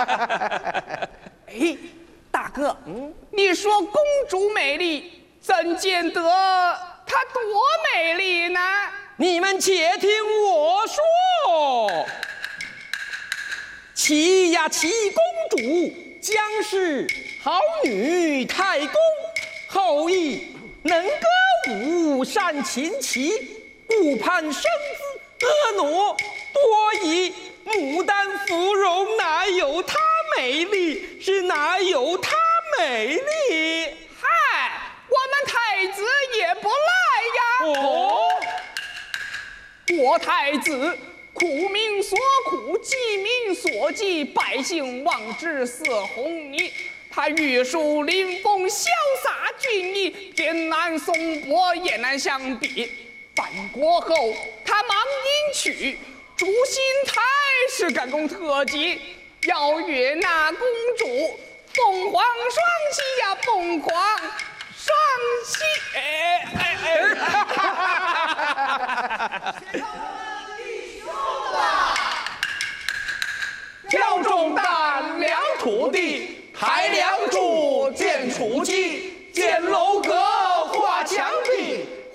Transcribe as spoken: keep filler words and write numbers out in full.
哎，大哥，嗯，你说公主美丽，怎见得她多美丽呢？ 你们且听我说。齐呀齐公主将是好女太公，后裔能歌舞善琴棋，顾盼生子婀娜多疑。牡丹芙蓉哪有她美丽？是哪有她美丽？ 嗨，我们太子也不赖呀。 哦， 我太子苦民所苦，济民所济，百姓望之色红泥。他玉树临风，潇洒俊逸，艰难松柏也难相比。翻国后，他忙迎娶，诛心台是干公特级，要约那公主，凤凰双栖呀，凤凰双栖。哎哎哎！ 挑重担量土地，抬梁柱建楚基，建楼阁画墙壁。